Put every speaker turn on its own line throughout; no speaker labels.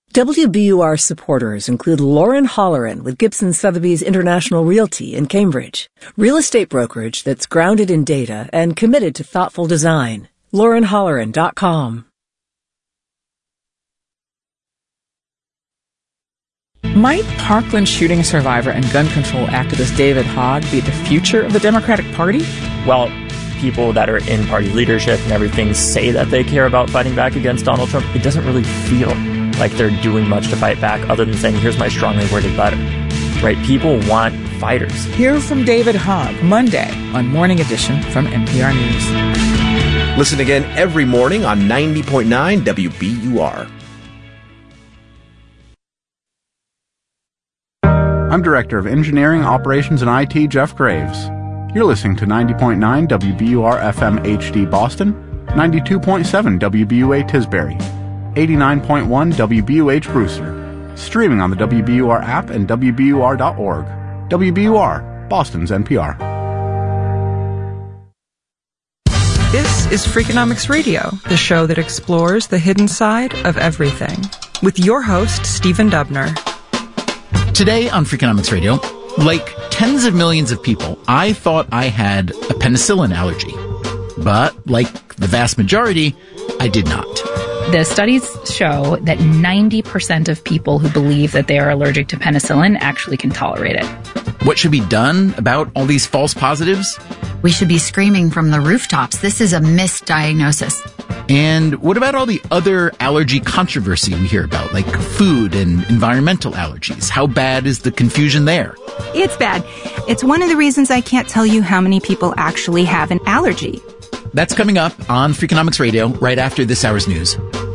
WBUR supporters include Lauren Holleran with Gibson Sotheby's International Realty in Cambridge, real estate brokerage that's grounded in data and committed to thoughtful design. LaurenHolleran.com.
Might Parkland shooting survivor and gun control activist David Hogg be the future of the Democratic Party?
Well, people that are in party leadership and everything say that they care about fighting back against Donald Trump. It doesn't really feel like they're doing much to fight back other than saying, here's my strongly worded letter. Right? People want fighters.
Hear from David Hogg Monday on Morning Edition from NPR News.
Listen again every morning on 90.9 WBUR.
I'm Director of Engineering, Operations, and IT, Jeff Graves. You're listening to 90.9 WBUR FM HD Boston, 92.7 WBUA Tisbury, 89.1 WBUH Brewster, streaming on the WBUR app and WBUR.org. WBUR, Boston's NPR.
This is Freakonomics Radio, the show that explores the hidden side of everything, with your host, Stephen Dubner.
Today on Freakonomics Radio, like tens of millions of people, I thought I had a penicillin allergy. But, like the vast majority, I did not.
The studies show that 90% of people who believe that they are allergic to penicillin actually can tolerate it.
What should be done about all these false positives?
We should be screaming from the rooftops. This is a misdiagnosis.
And what about all the other allergy controversy we hear about, like food and environmental allergies? How bad is the confusion there?
It's bad. It's one of the reasons I can't tell you how many people actually have an allergy.
That's coming up on Freakonomics Radio right after this hour's news.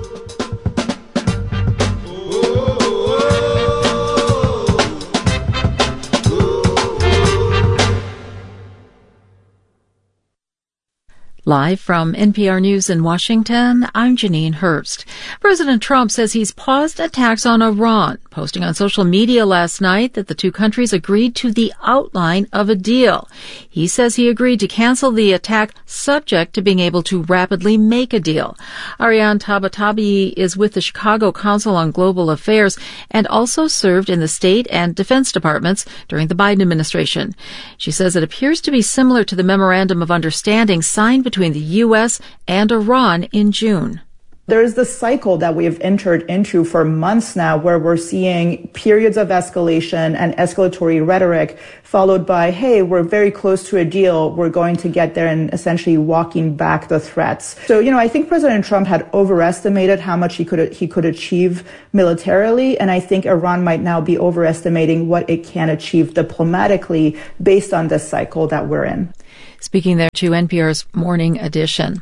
Live from NPR News in Washington, I'm Janine Hurst. President Trump says he's paused attacks on Iran, posting on social media last night that the two countries agreed to the outline of a deal. He says he agreed to cancel the attack subject to being able to rapidly make a deal. Ariane Tabatabai is with the Chicago Council on Global Affairs and also served in the State and Defense Departments during the Biden administration. She says it appears to be similar to the Memorandum of Understanding signed between the U.S. and Iran in June.
There's this cycle that we have entered into for months now where we're seeing periods of escalation and escalatory rhetoric followed by, hey, we're very close to a deal, we're going to get there, and essentially walking back the threats. So, I think President Trump had overestimated how much he could achieve militarily, and I think Iran might now be overestimating what it can achieve diplomatically based on this cycle that we're in.
Speaking there to NPR's Morning Edition.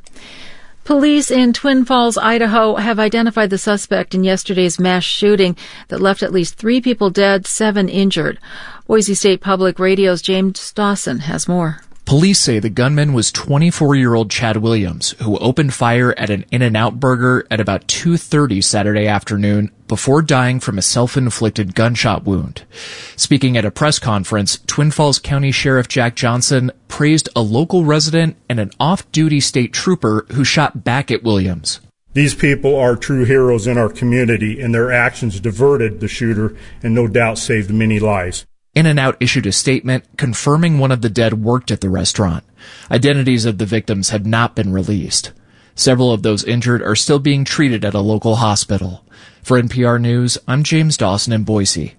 Police in Twin Falls, Idaho, have identified the suspect in yesterday's mass shooting that left at least 3 people dead, 7 injured. Boise State Public Radio's James Dawson has more.
Police say the gunman was 24-year-old Chad Williams, who opened fire at an In-N-Out Burger at about 2:30 Saturday afternoon before dying from a self-inflicted gunshot wound. Speaking at a press conference, Twin Falls County Sheriff Jack Johnson praised a local resident and an off-duty state trooper who shot back at Williams.
These people are true heroes in our community, and their actions diverted the shooter and no doubt saved many lives.
In-N-Out issued a statement confirming one of the dead worked at the restaurant. Identities of the victims have not been released. Several of those injured are still being treated at a local hospital. For NPR News, I'm James Dawson in Boise.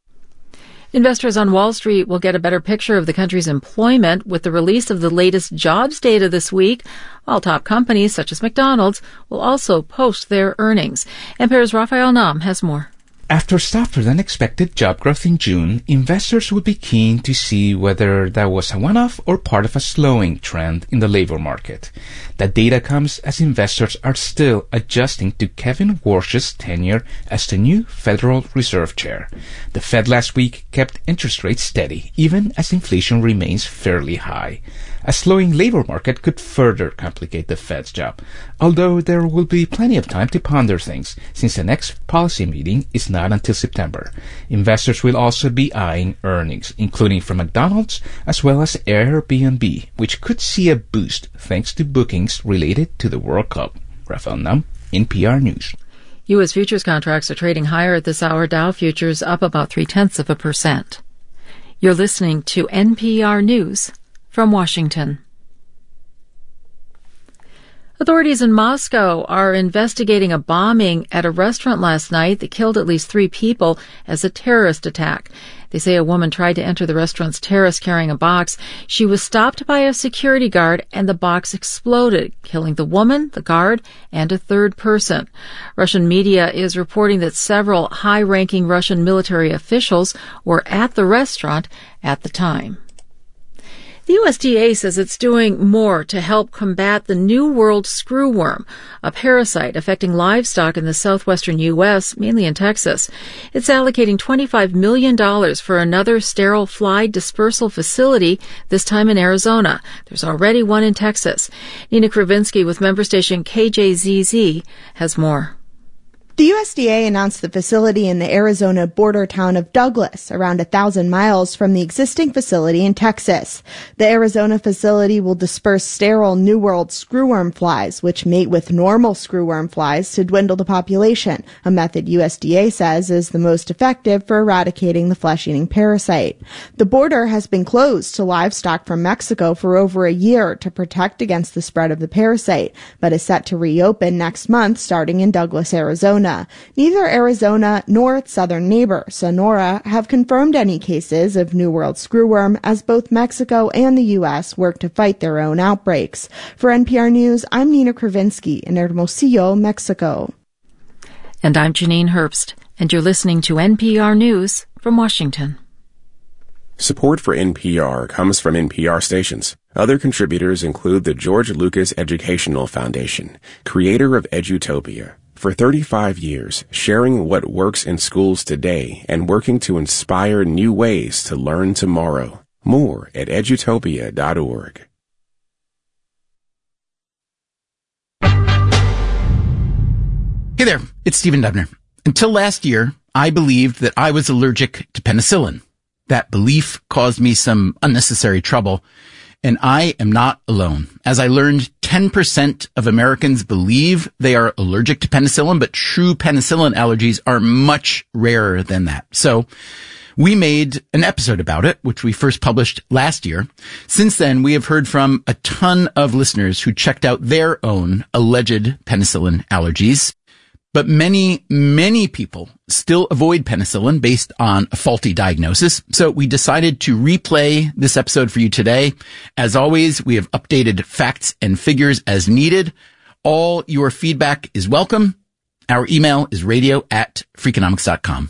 Investors on Wall Street will get a better picture of the country's employment with the release of the latest jobs data this week, while top companies such as McDonald's will also post their earnings. NPR's Raphael Nam has more.
After softer-than-expected job growth in June, investors will be keen to see whether that was a one-off or part of a slowing trend in the labor market. That data comes as investors are still adjusting to Kevin Warsh's tenure as the new Federal Reserve Chair. The Fed last week kept interest rates steady, even as inflation remains fairly high. A slowing labor market could further complicate the Fed's job, although there will be plenty of time to ponder things, since the next policy meeting is not until September. Investors will also be eyeing earnings, including from McDonald's as well as Airbnb, which could see a boost thanks to bookings related to the World Cup. Raphael Nam, NPR News.
U.S. futures contracts are trading higher at this hour. Dow futures up about 0.3%. You're listening to NPR News from Washington. Authorities in Moscow are investigating a bombing at a restaurant last night that killed at least 3 people as a terrorist attack. They say a woman tried to enter the restaurant's terrace carrying a box. She was stopped by a security guard and the box exploded, killing the woman, the guard, and a third person. Russian media is reporting that several high-ranking Russian military officials were at the restaurant at the time. The USDA says it's doing more to help combat the New World screwworm, a parasite affecting livestock in the southwestern U.S., mainly in Texas. It's allocating $25 million for another sterile fly dispersal facility, this time in Arizona. There's already one in Texas. Nina Kravinsky with member station KJZZ has more.
The USDA announced the facility in the Arizona border town of Douglas, around 1,000 miles from the existing facility in Texas. The Arizona facility will disperse sterile New World screwworm flies, which mate with normal screwworm flies to dwindle the population, a method USDA says is the most effective for eradicating the flesh-eating parasite. The border has been closed to livestock from Mexico for over a year to protect against the spread of the parasite, but is set to reopen next month starting in Douglas, Arizona. Neither Arizona nor its southern neighbor, Sonora, have confirmed any cases of New World screwworm as both Mexico and the U.S. work to fight their own outbreaks. For NPR News, I'm Nina Kravinsky in Hermosillo, Mexico.
And I'm Janine Herbst, and you're listening to NPR News from Washington.
Support for NPR comes from NPR stations. Other contributors include the George Lucas Educational Foundation, creator of Edutopia. For 35 years, sharing what works in schools today and working to inspire new ways to learn tomorrow. More at edutopia.org.
Hey there, it's Stephen Dubner. Until last year, I believed that I was allergic to penicillin. That belief caused me some unnecessary trouble, and I am not alone. As I learned, 10% of Americans believe they are allergic to penicillin, but true penicillin allergies are much rarer than that. So we made an episode about it, which we first published last year. Since then, we have heard from a ton of listeners who checked out their own alleged penicillin allergies. But many, many people still avoid penicillin based on a faulty diagnosis. So we decided to replay this episode for you today. As always, we have updated facts and figures as needed. All your feedback is welcome. Our email is radio@freakonomics.com.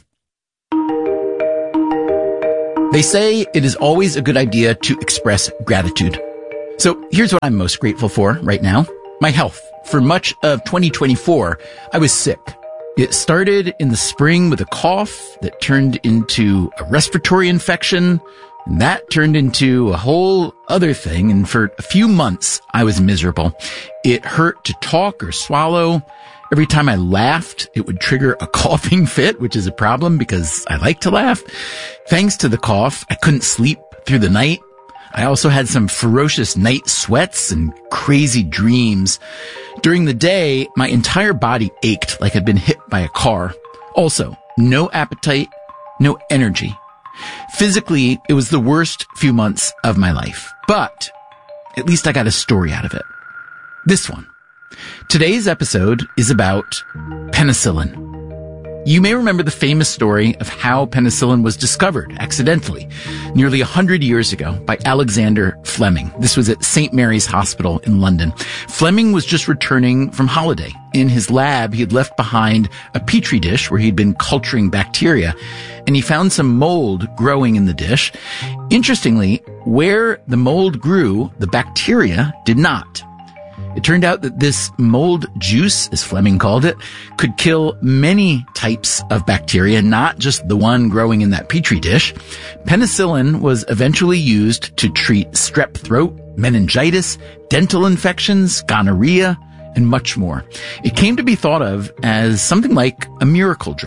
They say it is always a good idea to express gratitude. So here's what I'm most grateful for right now. My health. For much of 2024, I was sick. It started in the spring with a cough that turned into a respiratory infection, and that turned into a whole other thing. And for a few months, I was miserable. It hurt to talk or swallow. Every time I laughed, it would trigger a coughing fit, which is a problem because I like to laugh. Thanks to the cough, I couldn't sleep through the night. I also had some ferocious night sweats and crazy dreams. During the day, my entire body ached like I'd been hit by a car. Also, no appetite, no energy. Physically, it was the worst few months of my life. But at least I got a story out of it. This one. Today's episode is about penicillin. You may remember the famous story of how penicillin was discovered accidentally nearly 100 years ago by Alexander Fleming. This was at St. Mary's Hospital in London. Fleming was just returning from holiday. In his lab, he had left behind a petri dish where he'd been culturing bacteria, and he found some mold growing in the dish. Interestingly, where the mold grew, the bacteria did not. It turned out that this mold juice, as Fleming called it, could kill many types of bacteria, not just the one growing in that petri dish. Penicillin was eventually used to treat strep throat, meningitis, dental infections, gonorrhea, and much more. It came to be thought of as something like a miracle drug.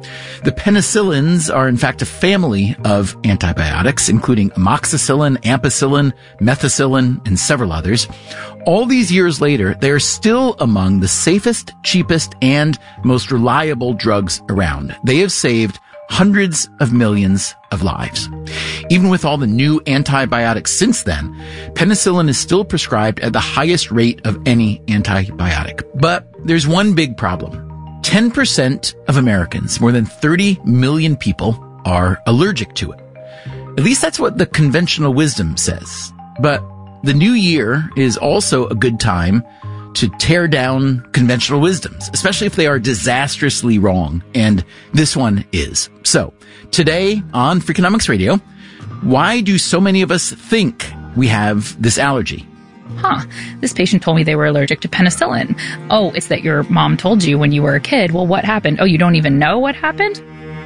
The penicillins are in fact a family of antibiotics, including amoxicillin, ampicillin, methicillin, and several others. All these years later, they are still among the safest, cheapest, and most reliable drugs around. They have saved hundreds of millions of lives. Even with all the new antibiotics since then, penicillin is still prescribed at the highest rate of any antibiotic. But there's one big problem. 10% of Americans, more than 30 million people, are allergic to it. At least that's what the conventional wisdom says. But the new year is also a good time to tear down conventional wisdoms, especially if they are disastrously wrong. And this one is. So today on Freakonomics Radio, why do so many of us think we have this allergy?
This patient told me they were allergic to penicillin. Oh, it's that your mom told you when you were a kid. Well, what happened? Oh, you don't even know what happened?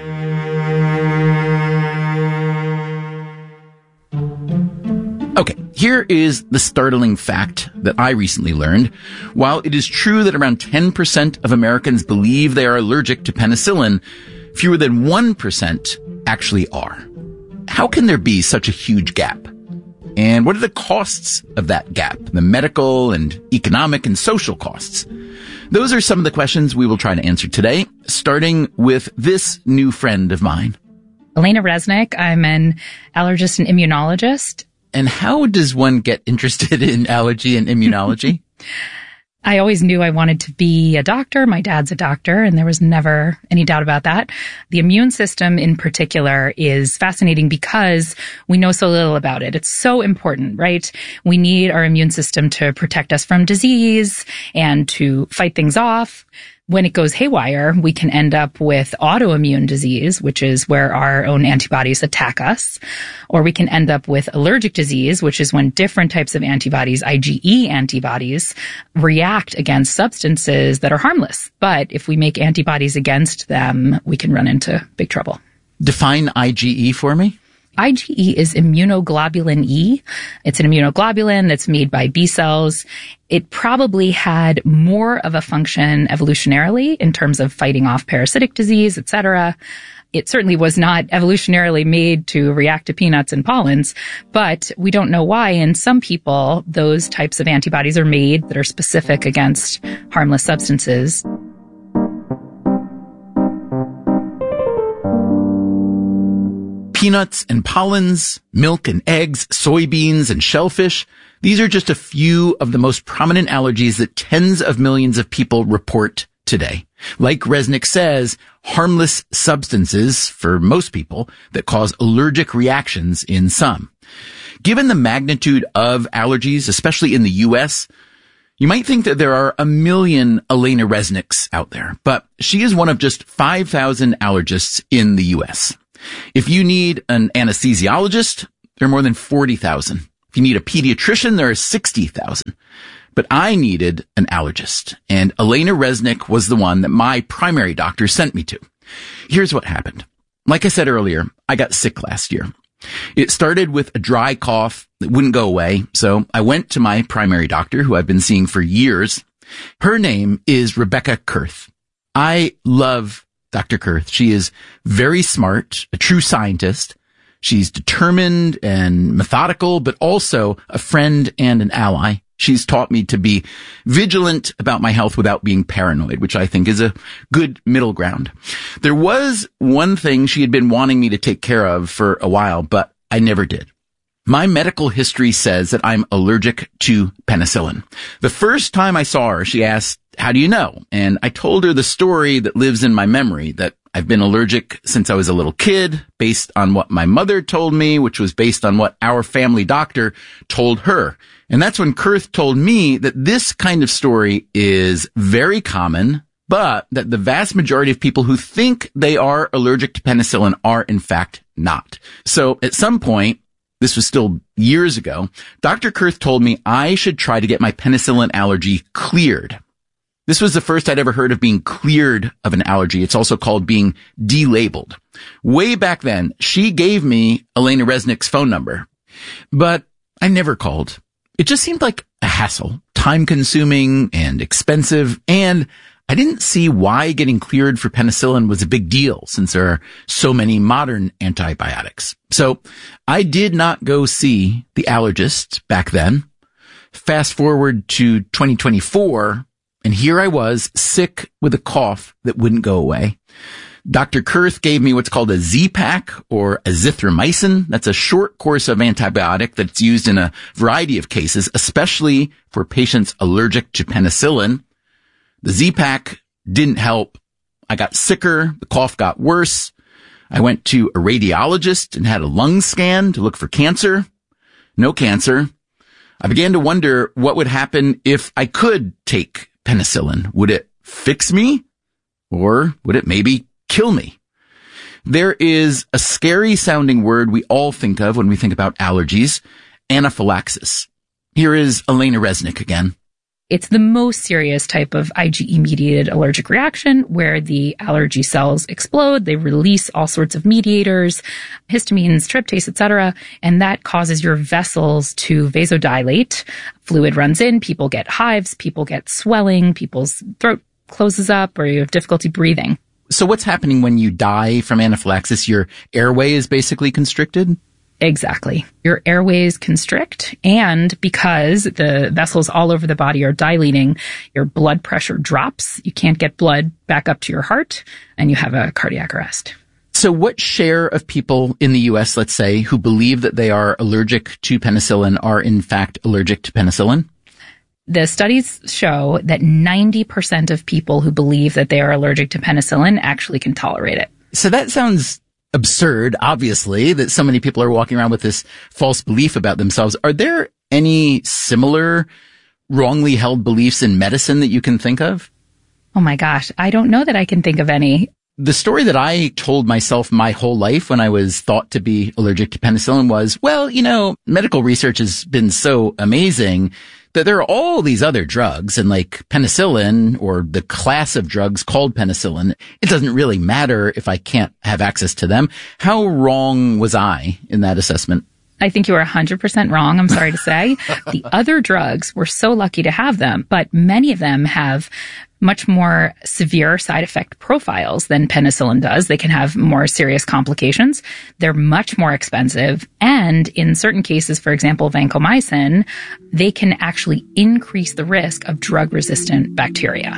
Okay, here is the startling fact that I recently learned. While it is true that around 10% of Americans believe they are allergic to penicillin, fewer than 1% actually are. How can there be such a huge gap? And what are the costs of that gap? The medical and economic and social costs? Those are some of the questions we will try to answer today, starting with this new friend of mine.
Elena Resnick. I'm an allergist and immunologist.
And how does one get interested in allergy and immunology?
I always knew I wanted to be a doctor. My dad's a doctor, and there was never any doubt about that. The immune system in particular is fascinating because we know so little about it. It's so important, right? We need our immune system to protect us from disease and to fight things off. When it goes haywire, we can end up with autoimmune disease, which is where our own antibodies attack us. Or we can end up with allergic disease, which is when different types of antibodies, IgE antibodies, react against substances that are harmless. But if we make antibodies against them, we can run into big trouble.
Define IgE for me.
IgE is immunoglobulin E. It's an immunoglobulin that's made by B cells. It probably had more of a function evolutionarily in terms of fighting off parasitic disease, etc. It certainly was not evolutionarily made to react to peanuts and pollens, but we don't know why. In some people, those types of antibodies are made that are specific against harmless substances.
Peanuts and pollens, milk and eggs, soybeans and shellfish. These are just a few of the most prominent allergies that tens of millions of people report today. Like Resnick says, harmless substances for most people that cause allergic reactions in some. Given the magnitude of allergies, especially in the U.S., you might think that there are 1 million Elena Resnicks out there, but she is one of just 5,000 allergists in the U.S. If you need an anesthesiologist, there are more than 40,000. If you need a pediatrician, there are 60,000. But I needed an allergist, and Elena Resnick was the one that my primary doctor sent me to. Here's what happened. Like I said earlier, I got sick last year. It started with a dry cough that wouldn't go away, so I went to my primary doctor, who I've been seeing for years. Her name is Rebecca Kurth. I love Dr. Kurth. She is very smart, a true scientist. She's determined and methodical, but also a friend and an ally. She's taught me to be vigilant about my health without being paranoid, which I think is a good middle ground. There was one thing she had been wanting me to take care of for a while, but I never did. My medical history says that I'm allergic to penicillin. The first time I saw her, she asked, "How do you know?" And I told her the story that lives in my memory, that I've been allergic since I was a little kid, based on what my mother told me, which was based on what our family doctor told her. And that's when Kurth told me that this kind of story is very common, but that the vast majority of people who think they are allergic to penicillin are in fact not. So at some point, this was still years ago, Dr. Kurth told me I should try to get my penicillin allergy cleared. This was the first I'd ever heard of being cleared of an allergy. It's also called being delabeled. Way back then, she gave me Elena Resnick's phone number, but I never called. It just seemed like a hassle, time-consuming and expensive, and I didn't see why getting cleared for penicillin was a big deal since there are so many modern antibiotics. So I did not go see the allergist back then. Fast forward to 2024, and here I was, sick with a cough that wouldn't go away. Dr. Kurth gave me what's called a Z-Pak or azithromycin. That's a short course of antibiotic that's used in a variety of cases, especially for patients allergic to penicillin. The Z-Pak didn't help. I got sicker. The cough got worse. I went to a radiologist and had a lung scan to look for cancer. No cancer. I began to wonder what would happen if I could take penicillin. Would it fix me? Or would it maybe kill me? There is a scary sounding word we all think of when we think about allergies, anaphylaxis. Here is Elena Resnick again.
It's the most serious type of IgE-mediated allergic reaction where the allergy cells explode. They release all sorts of mediators, histamines, tryptase, etc., and that causes your vessels to vasodilate. Fluid runs in, people get hives, people get swelling, people's throat closes up, or you have difficulty breathing.
So what's happening when you die from anaphylaxis? Your airway is basically constricted?
Exactly. Your airways constrict, and because the vessels all over the body are dilating, your blood pressure drops. You can't get blood back up to your heart, and you have a cardiac arrest.
So what share of people in the U.S., let's say, who believe that they are allergic to penicillin are in fact allergic to penicillin?
The studies show that 90% of people who believe that they are allergic to penicillin actually can tolerate it.
So that sounds absurd, obviously, that so many people are walking around with this false belief about themselves. Are there any similar wrongly held beliefs in medicine that you can think of?
Oh my gosh, I don't know that I can think of any.
The story that I told myself my whole life when I was thought to be allergic to penicillin was, well, you know, medical research has been so amazing that there are all these other drugs, and like penicillin or the class of drugs called penicillin, it doesn't really matter if I can't have access to them. How wrong was I in that assessment?
I think you are 100% wrong, I'm sorry to say. The other drugs, we're so lucky to have them, but many of them have much more severe side effect profiles than penicillin does. They can have more serious complications. They're much more expensive. And in certain cases, for example, vancomycin, they can actually increase the risk of drug-resistant bacteria.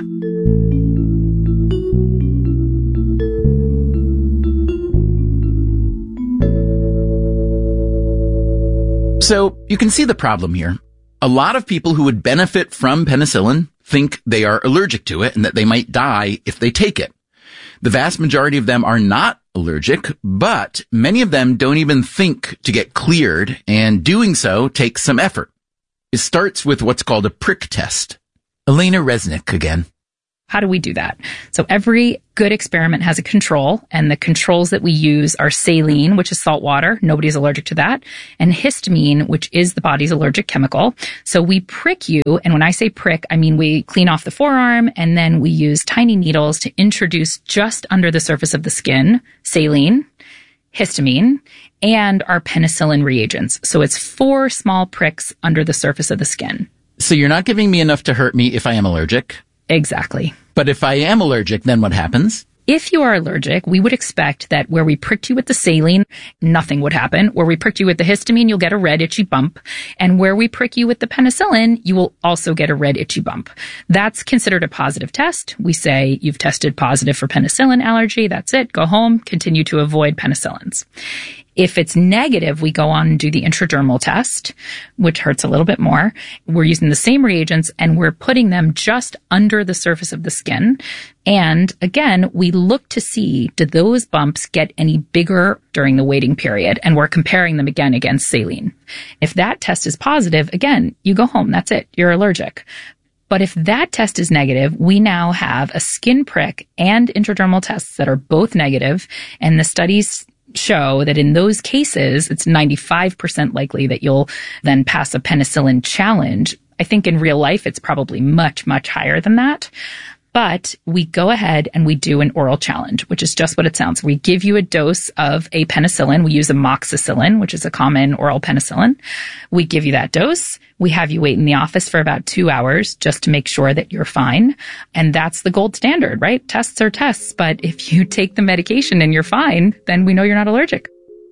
So you can see the problem here. A lot of people who would benefit from penicillin think they are allergic to it and that they might die if they take it. The vast majority of them are not allergic, but many of them don't even think to get cleared, and doing so takes some effort. It starts with what's called a prick test. Elena Resnick again.
How do we do that? So every good experiment has a control, and the controls that we use are saline, which is salt water. Nobody's allergic to that. And histamine, which is the body's allergic chemical. So we prick you, and when I say prick, I mean we clean off the forearm, and then we use tiny needles to introduce just under the surface of the skin saline, histamine, and our penicillin reagents. So it's 4 small pricks under the surface of the skin.
So you're not giving me enough to hurt me if I am allergic?
Exactly.
But if I am allergic, then what happens?
If you are allergic, we would expect that where we pricked you with the saline, nothing would happen. Where we pricked you with the histamine, you'll get a red itchy bump. And where we prick you with the penicillin, you will also get a red itchy bump. That's considered a positive test. We say you've tested positive for penicillin allergy. That's it. Go home. Continue to avoid penicillins. If it's negative, we go on and do the intradermal test, which hurts a little bit more. We're using the same reagents and we're putting them just under the surface of the skin. And again, we look to see, do those bumps get any bigger during the waiting period? And we're comparing them again against saline. If that test is positive, again, you go home. That's it. You're allergic. But if that test is negative, we now have a skin prick and intradermal tests that are both negative, and the studies show that in those cases, it's 95% likely that you'll then pass a penicillin challenge. I think in real life, it's probably much, much higher than that. But we go ahead and we do an oral challenge, which is just what it sounds. We give you a dose of a penicillin. We use amoxicillin, which is a common oral penicillin. We give you that dose. We have you wait in the office for about 2 hours just to make sure that you're fine. And that's the gold standard, right? Tests are tests. But if you take the medication and you're fine, then we know you're not allergic.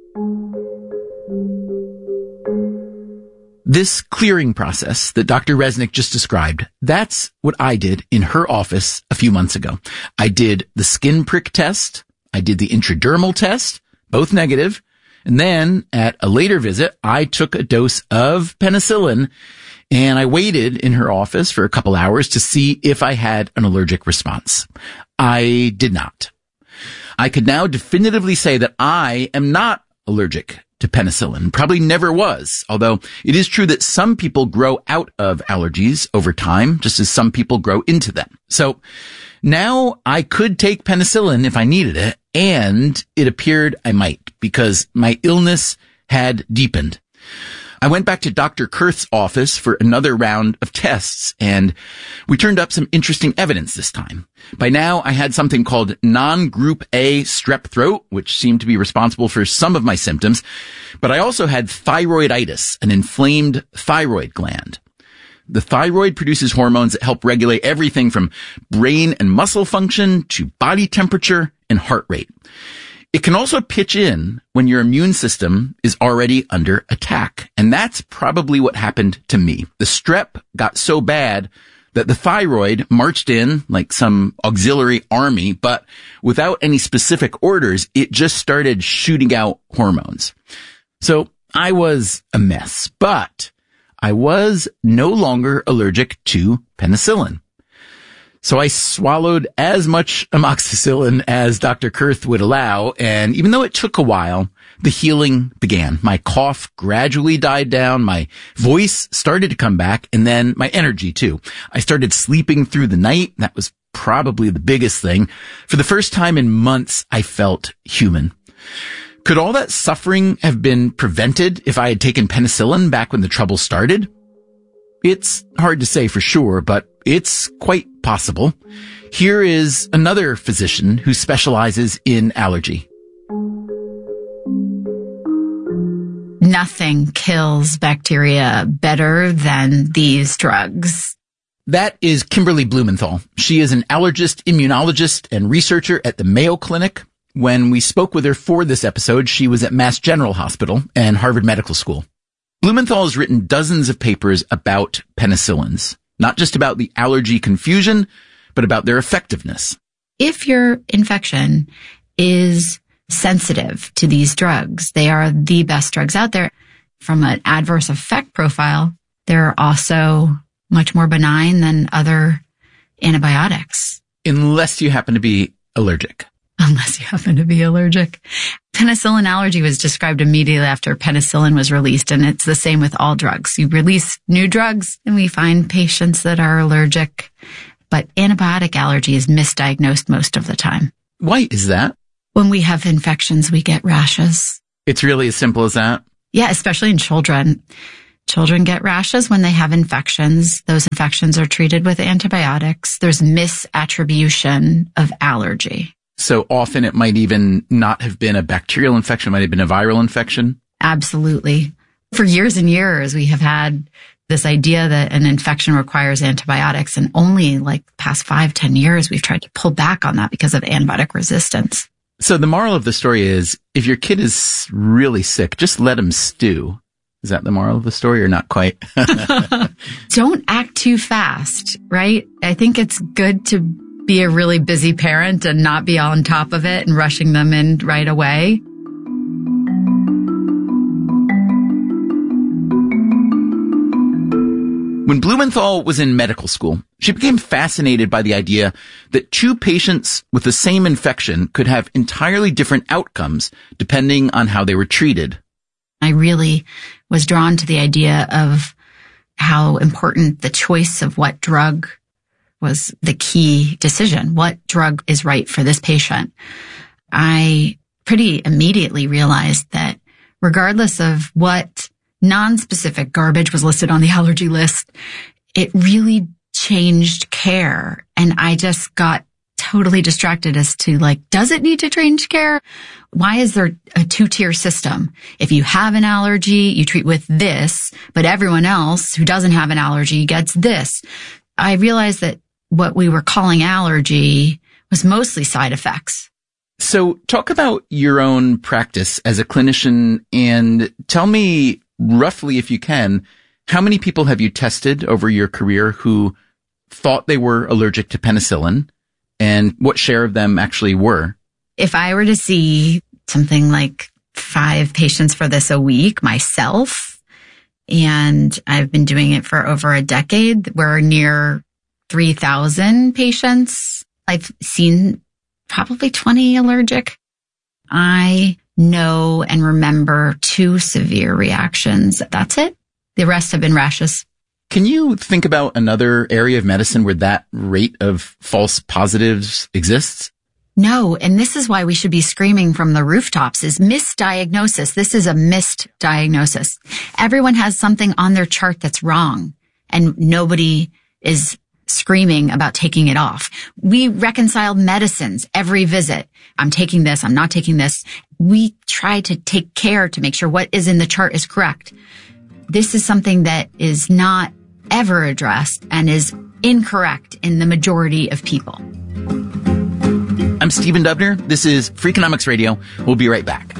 This clearing process that Dr. Resnick just described, that's what I did in her office a few months ago. I did the skin prick test. I did the intradermal test, both negative. And then at a later visit, I took a dose of penicillin and I waited in her office for a couple hours to see if I had an allergic response. I did not. I could now definitively say that I am not allergic to penicillin. Probably never was, although it is true that some people grow out of allergies over time, just as some people grow into them. So now I could take penicillin if I needed it, and it appeared I might because my illness had deepened. I went back to Dr. Kurth's office for another round of tests, and we turned up some interesting evidence this time. By now, I had something called non-group A strep throat, which seemed to be responsible for some of my symptoms, but I also had thyroiditis, an inflamed thyroid gland. The thyroid produces hormones that help regulate everything from brain and muscle function to body temperature and heart rate. It can also pitch in when your immune system is already under attack. And that's probably what happened to me. The strep got so bad that the thyroid marched in like some auxiliary army, but without any specific orders, it just started shooting out hormones. So I was a mess, but I was no longer allergic to penicillin. So I swallowed as much amoxicillin as Dr. Kurth would allow, and even though it took a while, the healing began. My cough gradually died down, my voice started to come back, and then my energy too. I started sleeping through the night. That was probably the biggest thing. For the first time in months, I felt human. Could all that suffering have been prevented if I had taken penicillin back when the trouble started? It's hard to say for sure, but it's quite possible. Here is another physician who specializes in allergy.
Nothing kills bacteria better than these drugs.
That is Kimberly Blumenthal. She is an allergist, immunologist, and researcher at the Mayo Clinic. When we spoke with her for this episode, she was at Mass General Hospital and Harvard Medical School. Blumenthal has written dozens of papers about penicillins, not just about the allergy confusion, but about their effectiveness.
If your infection is sensitive to these drugs, they are the best drugs out there. From an adverse effect profile, they're also much more benign than other antibiotics.
Unless you happen to be allergic.
Unless you happen to be allergic. Penicillin allergy was described immediately after penicillin was released, and it's the same with all drugs. You release new drugs, and we find patients that are allergic, but antibiotic allergy is misdiagnosed most of the time.
Why is that?
When we have infections, we get rashes.
It's really as simple as that?
Yeah, especially in children. Children get rashes when they have infections. Those infections are treated with antibiotics. There's misattribution of allergy.
So often it might even not have been a bacterial infection, it might have been a viral infection?
Absolutely. For years and years, we have had this idea that an infection requires antibiotics, and only like the past 5-10 years, we've tried to pull back on that because of antibiotic resistance.
So the moral of the story is, if your kid is really sick, just let him stew. Is that the moral of the story or not quite?
Don't act too fast, right? I think it's good to be a really busy parent and not be on top of it and rushing them in right away.
When Blumenthal was in medical school, she became fascinated by the idea that two patients with the same infection could have entirely different outcomes depending on how they were treated.
I really was drawn to the idea of how important the choice of what drug was the key decision. What drug is right for this patient? I pretty immediately realized that regardless of what non-specific garbage was listed on the allergy list, it really changed care. And I just got totally distracted as to like, does it need to change care? Why is there a two-tier system? If you have an allergy, you treat with this, but everyone else who doesn't have an allergy gets this. I realized that what we were calling allergy was mostly side effects.
So talk about your own practice as a clinician and tell me roughly, if you can, how many people have you tested over your career who thought they were allergic to penicillin and what share of them actually were?
If I were to see something like 5 patients for this a week myself, and I've been doing it for over a decade, we're near 3,000 patients. I've seen probably 20 allergic. I know and remember 2 severe reactions. That's it. The rest have been rashes.
Can you think about another area of medicine where that rate of false positives exists?
No, and this is why we should be screaming from the rooftops is misdiagnosis. This is a missed diagnosis. Everyone has something on their chart that's wrong, and nobody is screaming about taking it off. We reconcile medicines every visit. I'm taking this, I'm not taking this. We try to take care to make sure what is in the chart is correct. This is something that is not ever addressed and is incorrect in the majority of people.
I'm Stephen Dubner. This is Freakonomics Radio. We'll be right back.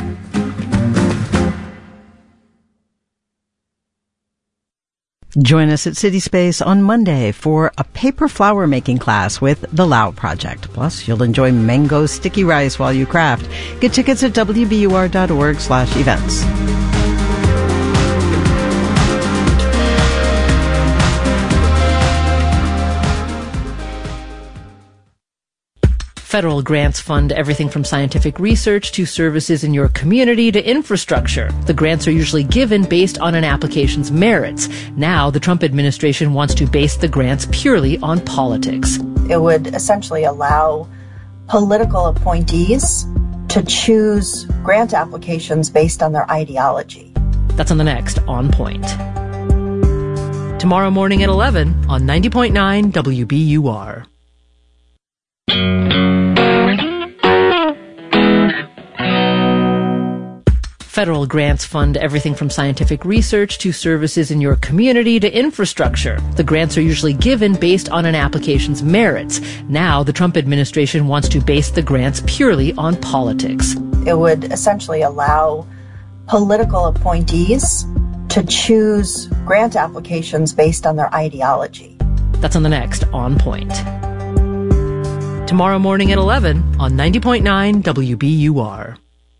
Join us at CitySpace on Monday for a paper flower making class with the Lau Project. Plus, you'll enjoy mango sticky rice while you craft. Get tickets at wbur.org/events.
Federal grants fund everything from scientific research to services in your community to infrastructure. The grants are usually given based on an application's merits. Now, the Trump administration wants to base the grants purely on politics.
It would essentially allow political appointees to choose grant applications based on their ideology.
That's on the next On Point. Tomorrow morning at 11 on 90.9 WBUR. Federal grants fund everything from scientific research to services in your community to infrastructure. The grants are usually given based on an application's merits. Now, the Trump administration wants to base the grants purely on politics.
It would essentially allow political appointees to choose grant applications based on their ideology.
That's on the next On Point. Tomorrow morning at 11 on 90.9 WBUR.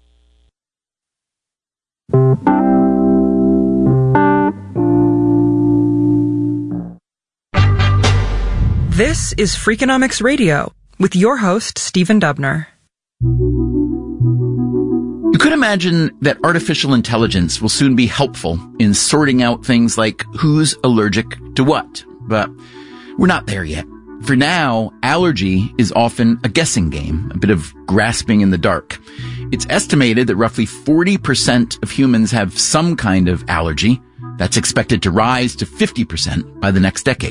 This is Freakonomics Radio with your host, Stephen Dubner.
You could imagine that artificial intelligence will soon be helpful in sorting out things like who's allergic to what, but we're not there yet. For now, allergy is often a guessing game, a bit of grasping in the dark. It's estimated that roughly 40% of humans have some kind of allergy. That's expected to rise to 50% by the next decade.